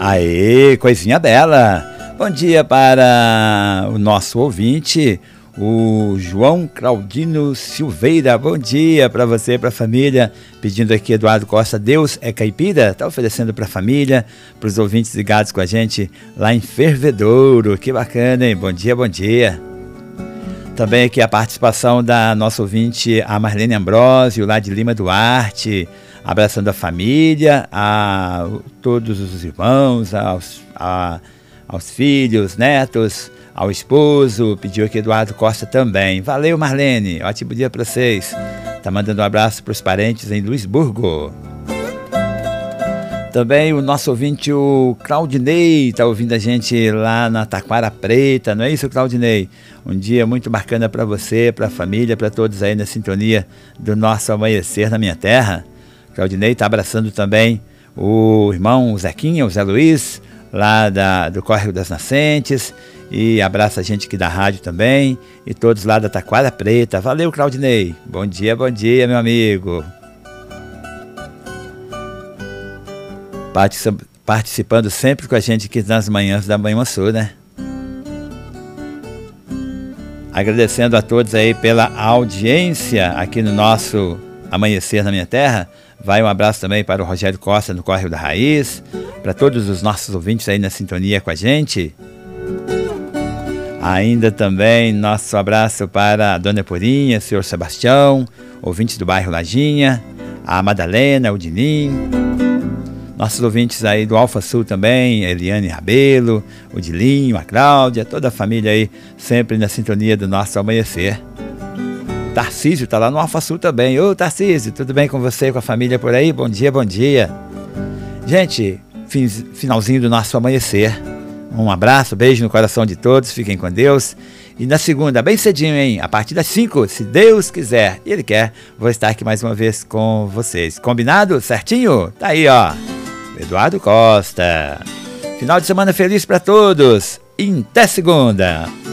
Aê, coisinha bela! Bom dia para o nosso ouvinte, o João Claudino Silveira. Bom dia para você e para a família. Pedindo aqui, Eduardo Costa, Deus é caipira? Está oferecendo para a família, para os ouvintes ligados com a gente lá em Fervedouro. Que bacana, hein? Bom dia, bom dia. Também aqui a participação da nossa ouvinte, a Marlene Ambrosio, lá de Lima Duarte, abraçando a família, a todos os irmãos, aos filhos, netos, ao esposo. Pediu aqui Eduardo Costa também. Valeu, Marlene, ótimo dia para vocês. Tá mandando um abraço para os parentes em Luisburgo. Também o nosso ouvinte, o Claudinei, está ouvindo a gente lá na Taquara Preta, não é isso, Claudinei? Um dia muito bacana para você, para a família, para todos aí na sintonia do nosso Amanhecer na Minha Terra. Claudinei está abraçando também o irmão Zequinha, o Zé Luiz, lá do Córrego das Nascentes, e abraça a gente aqui da rádio também, e todos lá da Taquara Preta. Valeu, Claudinei. Bom dia, meu amigo. Participando sempre com a gente aqui nas manhãs da Manhã Sul, né? Agradecendo a todos aí pela audiência aqui no nosso Amanhecer na Minha Terra. Vai um abraço também para o Rogério Costa no Córrego da Raiz, para todos os nossos ouvintes aí na sintonia com a gente. Ainda também nosso abraço para a Dona Purinha, senhor Sebastião, ouvintes do bairro Lajinha, a Madalena, o Dinim. Nossos ouvintes aí do Alfa Sul também, a Eliane Rabelo, o Dilinho, a Cláudia, toda a família aí, sempre na sintonia do nosso Amanhecer. Tarcísio está lá no Alfa Sul também. Ô, Tarcísio, tudo bem com você, com a família por aí? Bom dia, bom dia. Gente, finalzinho do nosso Amanhecer. Um abraço, beijo no coração de todos, fiquem com Deus. E na segunda, bem cedinho, hein? A partir das 5, se Deus quiser, e Ele quer, vou estar aqui mais uma vez com vocês. Combinado? Certinho? Tá aí, ó. Eduardo Costa. Final de semana feliz para todos. E até segunda.